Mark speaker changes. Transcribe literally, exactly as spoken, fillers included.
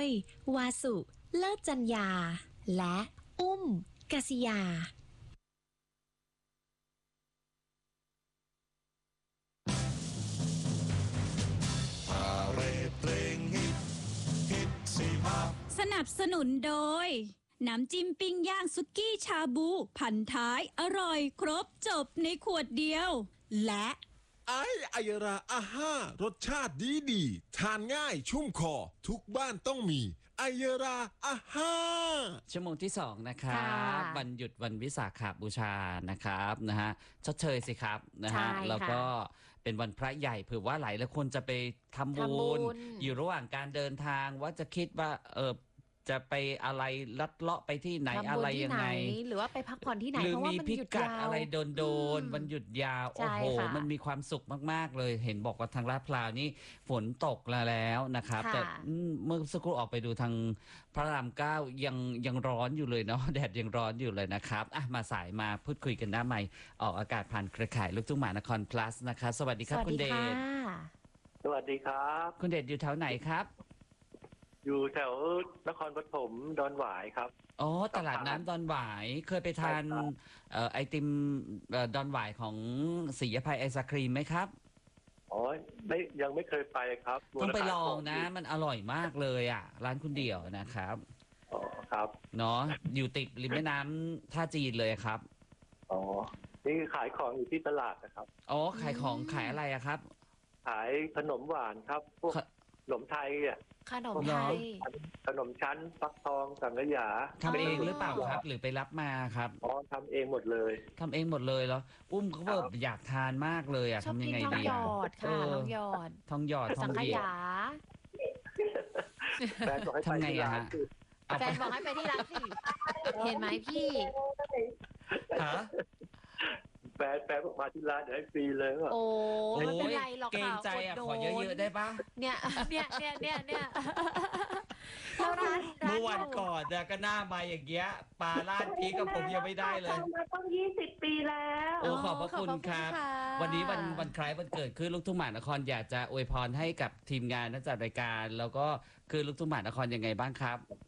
Speaker 1: วาสุเลิศจัญญาและอุ้มกษิยา
Speaker 2: สนับสนุนโดยน้ำจิ้มปิ้งย่างสุกี้ชาบูพันท้ายอร่อยครบจบในขวดเดียวและ
Speaker 3: ไอไอยราอาห้ารสชาติดีดีทานง่ายชุ่มคอทุกบ้านต้องมีไอยราอาห้า
Speaker 4: ชั่วโมงที่สองนะครับวันหยุดวันวิสาขบูชานะครับนะฮะชดเชยสิครับนะฮะแล้วก็เป็นวันพระใหญ่เผื่อว่าหลายหลายคนจะไปทำบุญอยู่ระหว่างการเดินทางว่าจะคิดว่าเออจะไปอะไรลัดเลาะไปที่ไหนอะไรยังไง
Speaker 1: หรือว่าไปพักผ่อนที่ไหน
Speaker 4: หรือมีพิกัดอะไรโดนโดนวันหยุดยาวโอ้โหมันมีความสุขมากๆเลยเห็นบอกว่าทางลาดพร้าวนี่ฝนตกแล้วนะครับแต่เมื่อสักครู่ออกไปดูทางพระรามเก้ายังยังร้อนอยู่เลยเนาะแดดยังร้อนอยู่เลยนะครับอ่ะมาสายมาพูดคุยกันหน้าใหม่ออกอากาศผ่านเครือข่ายลูกทุ่งมหานคร plus นะคะสวัสดีครับคุณเดช
Speaker 5: สวัสดีครับ
Speaker 4: คุณเดชอยู่แถวไหนครับ
Speaker 5: อยู่แถวนครปฐมดอนหวายครับ
Speaker 4: อ๋อตลาดน้ำดอนหวายเคยไปทานไอติมดอนหวายของศรีอภัยไอศครีมไหมครับ
Speaker 5: อ๋อไม่ยังไม่เคยไปครับ
Speaker 4: ต้องไปลองนะมันอร่อยมากเลยอ่ะร้านคุณเดี่ยวนะครับ
Speaker 5: อ๋อครับ
Speaker 4: เนาะอยู่ติดริมแม่น้ำท่าจีนเลยครับ
Speaker 5: อ๋อนี่ขายของอยู่ที่ตลาดนะครับ
Speaker 4: อ๋อขายของขายอะไรอะครับ
Speaker 5: ขายขนมหวานครับพวกขนมไทยอ่ะ
Speaker 1: ขนมไทย
Speaker 5: ขนมชั้นฟักทองสังขยา
Speaker 4: ทำเองหรือเปล่าครับหรือไปรับมาครับ
Speaker 5: อ๋อทำเองหมดเลย
Speaker 4: ทำเองหมดเลยแล้วอุ้มเขาแบบอยากทานมากเลยอ่ะทำยังไงดี
Speaker 1: ทองหยอดค่ะทองหยอด
Speaker 4: ทองหยอด
Speaker 1: สังขยา
Speaker 5: แฟนบอกให้ไปที่ร้าน
Speaker 1: แฟนบอกให้ไปที่ร้านสิเห็นไหมพี่
Speaker 4: ฮะ
Speaker 5: แฟนแฟนบอกมาที่ร้านเดี๋ยวให้ฟรีเลยว่ะ
Speaker 1: โอ้ไม่เป็นไรหรอกค่ะ
Speaker 4: เกรงใจอ่ะขอเยอะๆได้ปะ
Speaker 1: เนี่ยเนี่ยเนี่ยเนี่ยเนี่ยแล้วร้าน
Speaker 4: เมื่อวันก่อนเนี่ยก็หน้ามาอย่างเงี้ยปลาลาดพริกกับผมยังไม่ได้เลย
Speaker 5: มาต้องยี่สิบปีแล้ว
Speaker 4: โอ้ขอบพระคุณครับวันนี้วันวันคล้ายวันเกิดคือลูกทุ่งมหานครอยากจะอวยพรให้กับทีมงานนักจัดรายการแล้วก็คือลูกทุ่งมหานครยังไงบ้างครับ